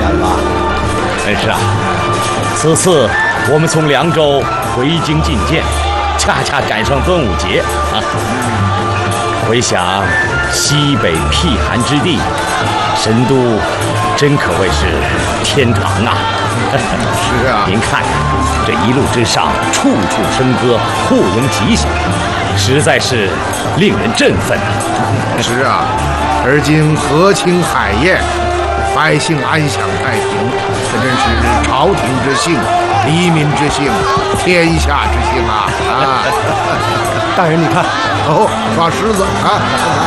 看吧。 真是啊，此次我们从凉州回京觐见，恰恰赶上端午节啊。回想西北僻寒之地，神都真可谓是天堂啊！ 是啊， 您看这一路之上，处处笙歌，互迎吉祥，实在是令人振奋啊！ 是啊，而今河清海晏，百姓安享太平，这真是朝廷之幸，黎民之幸，天下之幸啊！啊， 大人，你看， 哦，抓狮子啊！